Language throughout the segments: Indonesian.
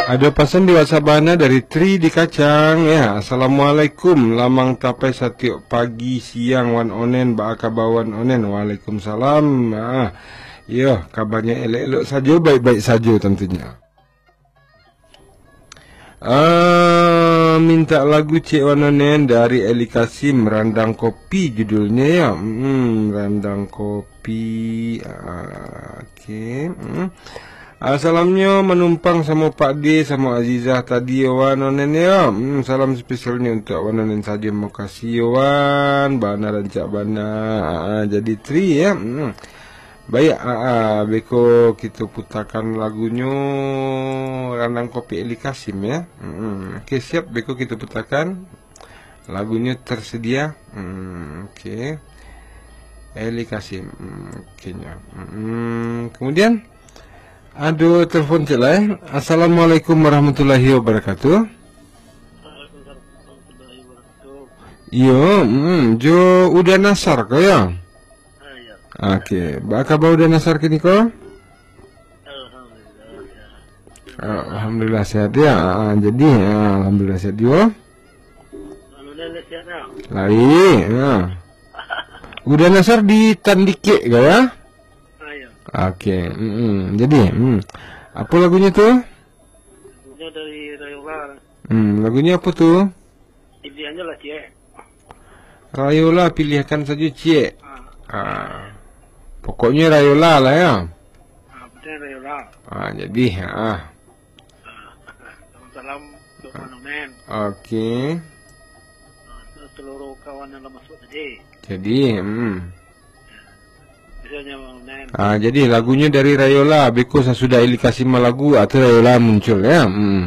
Ada pesan di WhatsApp Bana dari Tri di Kacang ya. Assalamualaikum, lamang tapai satiok pagi siang wan onen baaka bawan onen. Waalaikumsalam. Ya, kabarnya elok-elok saja, baik-baik saja tentunya. Minta lagu Cik Wan Onen dari Eli Kasim, Randang Kopi judulnya ya. Randang Kopi. Okey. Salamnya menumpang sama Pak D sama Azizah tadi Wan Onen ya. Salam spesialnya untuk Wan Onen saja. Terima kasih Wan. Bana dan Cak Bana. Jadi Tri ya. Baik, beko kita putarkan lagunya Randang Kopi Eli Kasim ya. Okey, siap beko kita putarkan. Lagunya tersedia. Okey. Eli Kasim. Okeynya. Kemudian ada telefon cik lain. Assalamualaikum warahmatullahi wabarakatuh. Yo, jo udah nasar kau ya? Okey, baka bau udah nasar kini kau? Alhamdulillah sehat ya. Jadi alhamdulillah sehat juga. Lain. Udah nasar di Tandike kau ya? Okey. Jadi apa lagunya tuh? Lagunya dari Rayola. Lagunya apa tuh? Pilihannya lah Cik. Rayola, pilihkan saja Cik. Pokoknya Rayola lah ya. Betul Rayola. Jadi salam untuk Wan Onen. Okey. Seluruh kawan yang masuk tadi. Jadi Biasanya Wan Onen. Jadi lagunya dari Rayola. Beko sudah Eli Kasim lagu atau Rayola muncul ya.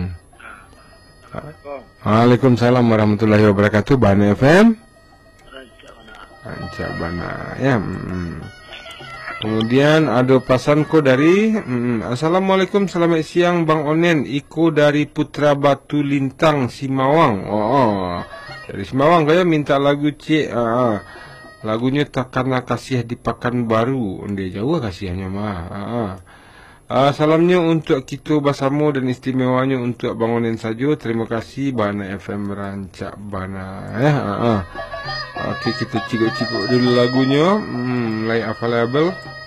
Waalaikumsalam warahmatullahi wabarakatuh. Bana FM. Rancak Bana ya. Kemudian ada pesanku dari Assalamualaikum, selamat siang Bang Onen. Iko dari Putra Batu Lintang Simawang. Dari Simawang kaya minta lagu Cik. Lagunya Takkanlah Kasih di Pekanbaru. Dia jauh kasihnya mah. Salamnya untuk kita bersama dan istimewanya untuk Bang Onen saja. Terima kasih Bana FM Rancak Bana ya. Okey, kita cikgu-cikgu dulu lagunya. Like available.